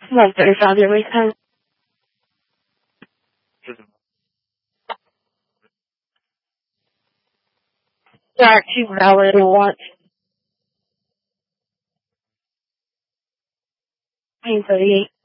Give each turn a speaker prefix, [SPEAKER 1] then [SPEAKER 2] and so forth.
[SPEAKER 1] 1:35 your wait time. Dark 2 valid and want. 9:38.